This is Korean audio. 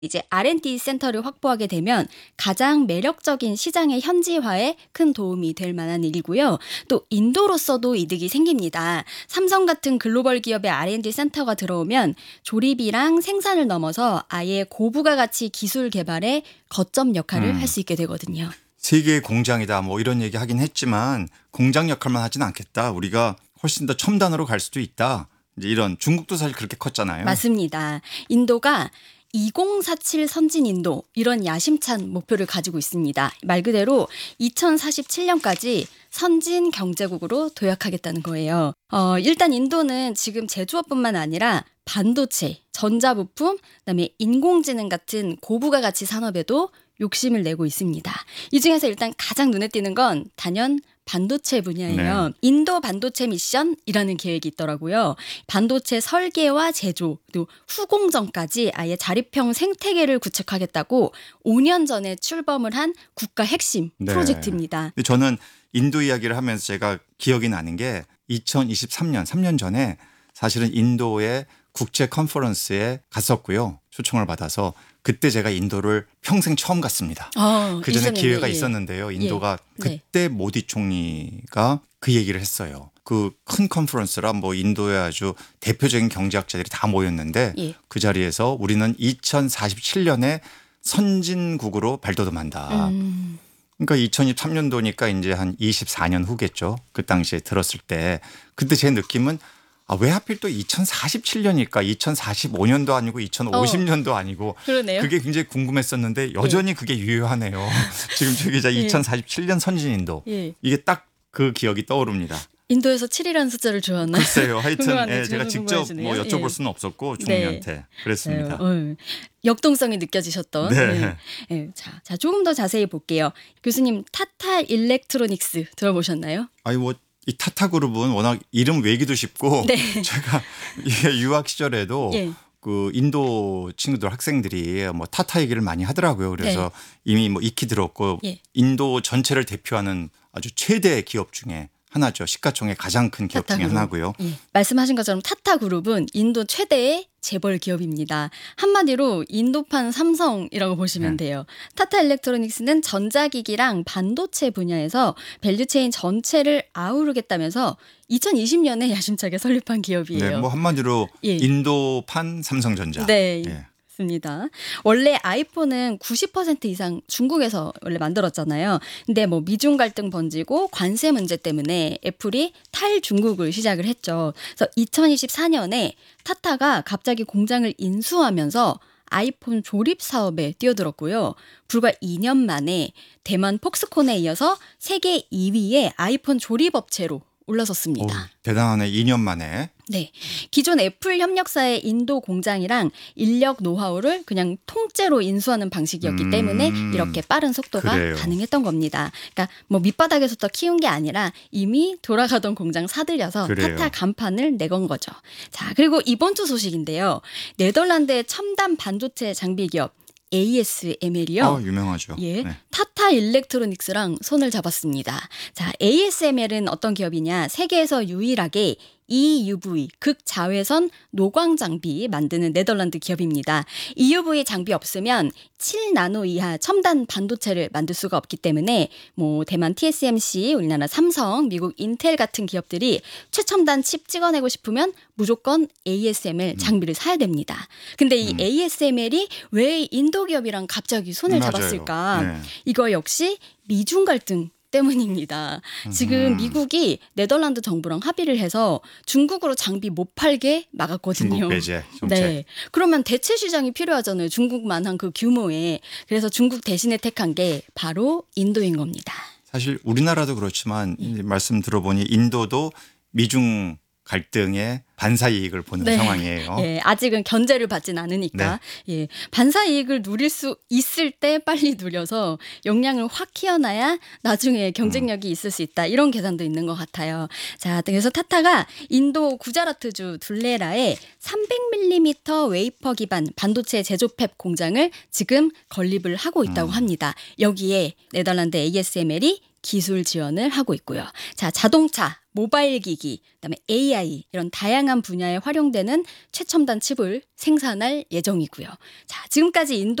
이제 R&D 센터를 확보하게 되면 가장 매력적인 시장의 현지화에 큰 도움이 될 만한 일이고요. 또 인도로서도 이득이 생깁니다. 삼성 같은 글로벌 기업의 R&D 센터가 들어오면 조립이랑 생산을 넘어서 아예 고부가 가치 기술 개발에 거점 역할을 할 수 있게 되거든요. 세계의 공장이다 뭐 이런 얘기 하긴 했지만 공장 역할만 하진 않겠다. 우리가 훨씬 더 첨단으로 갈 수도 있다. 이제 이런 중국도 사실 그렇게 컸잖아요. 맞습니다. 인도가 2047 선진 인도 이런 야심찬 목표를 가지고 있습니다. 말 그대로 2047년까지 선진 경제국으로 도약하겠다는 거예요. 일단 인도는 지금 제조업뿐만 아니라 반도체, 전자부품, 그다음에 인공지능 같은 고부가 가치 산업에도 욕심을 내고 있습니다. 이 중에서 일단 가장 눈에 띄는 건 단연 반도체 분야예요. 네. 인도 반도체 미션이라는 계획이 있더라고요. 반도체 설계와 제조, 또 후공정까지 아예 자립형 생태계를 구축하겠다고 5년 전에 출범을 한 국가 핵심 네. 프로젝트입니다. 근데 저는 인도 이야기를 하면서 제가 기억이 나는 게 2023년, 3년 전에 사실은 인도의 국제 컨퍼런스에 갔었고요. 초청을 받아서 그때 제가 인도를 평생 처음 갔습니다. 그 전에 기회가 있었는데요. 인도가 그때 모디 총리가 그 얘기를 했어요. 그 큰 컨퍼런스라 뭐 인도의 아주 대표적인 경제학자들이 다 모였는데 그 자리에서 우리는 2047년에 선진국으로 발돋움한다. 그러니까 2023년도니까 이제 한 24년 후겠죠. 그 당시에 들었을 때. 그때 제 느낌은 왜 하필 또 2047년일까? 2045년도 아니고 2050년도 아니고. 그러네요. 그게 굉장히 궁금했었는데 여전히 그게 유효하네요. 지금 저 기자 2047년 선진인도. 이게 딱 그 기억이 떠오릅니다. 인도에서 7이라는 숫자를 좋아하나? 글쎄요. 하여튼 제가 직접 뭐 여쭤볼 수는 없었고 총리한테 그랬습니다. 역동성이 느껴지셨던. 자, 조금 더 자세히 볼게요. 교수님 타타 일렉트로닉스 들어보셨나요? 아니 뭐 이 타타 그룹은 워낙 이름 외기도 쉽고 제가 이게 유학 시절에도 그 인도 친구들 학생들이 뭐 타타 얘기를 많이 하더라고요. 그래서 이미 뭐 익히 들었고 인도 전체를 대표하는 아주 최대 기업 중에 하나죠. 시가총액 가장 큰 기업 중에 하나고요. 말씀하신 것처럼 타타그룹은 인도 최대의 재벌 기업입니다. 한마디로 인도판 삼성이라고 보시면 돼요. 타타 일렉트로닉스는 전자기기랑 반도체 분야에서 밸류체인 전체를 아우르겠다면서 2020년에 야심차게 설립한 기업이에요. 네, 뭐 한마디로 인도판 삼성전자. 습니다. 원래 아이폰은 90% 이상 중국에서 원래 만들었잖아요. 근데 뭐 미중 갈등 번지고 관세 문제 때문에 애플이 탈중국을 시작을 했죠. 그래서 2024년에 타타가 갑자기 공장을 인수하면서 아이폰 조립 사업에 뛰어들었고요. 불과 2년 만에 대만 폭스콘에 이어서 세계 2위의 아이폰 조립 업체로 올라섰습니다. 대단하네. 2년 만에. 네. 기존 애플 협력사의 인도 공장이랑 인력 노하우를 그냥 통째로 인수하는 방식이었기 때문에 이렇게 빠른 속도가 가능했던 겁니다. 그러니까 뭐 밑바닥에서부터 키운 게 아니라 이미 돌아가던 공장 사들여서 타타 간판을 내건 거죠. 자, 그리고 이번 주 소식인데요. 네덜란드의 첨단 반도체 장비 기업 ASML이요. 유명하죠. 타타 일렉트로닉스랑 손을 잡았습니다. 자, ASML은 어떤 기업이냐? 세계에서 유일하게 EUV 극자외선 노광 장비 만드는 네덜란드 기업입니다. EUV 장비 없으면 7나노 이하 첨단 반도체를 만들 수가 없기 때문에 뭐 대만 TSMC, 우리나라 삼성, 미국 인텔 같은 기업들이 최첨단 칩 찍어내고 싶으면 무조건 ASML 장비를 사야 됩니다. 근데 이 ASML이 왜 인도 기업이랑 갑자기 손을 잡았을까? 이거 역시 미중 갈등 때문입니다. 지금 미국이 네덜란드 정부랑 합의를 해서 중국으로 장비 못 팔게 막았거든요. 중국 배제 정책. 그러면 대체 시장이 필요하잖아요. 중국만한 그 규모에. 그래서 중국 대신에 택한 게 바로 인도인 겁니다. 사실 우리나라도 그렇지만 말씀 들어보니 인도도 미중 갈등의 반사 이익을 보는 상황이에요. 아직은 견제를 받진 않으니까 반사 이익을 누릴 수 있을 때 빨리 누려서 역량을 확 키워놔야 나중에 경쟁력이 있을 수 있다. 이런 계산도 있는 것 같아요. 자, 그래서 타타가 인도 구자라트주 둘레라에 300mm 웨이퍼 기반 반도체 제조 팹 공장을 지금 건립을 하고 있다고 합니다. 여기에 네덜란드 ASML이 기술 지원을 하고 있고요. 자, 자동차, 모바일 기기, 그다음에 AI 이런 다양한 분야에 활용되는 최첨단 칩을 생산할 예정이고요. 자, 지금까지 인도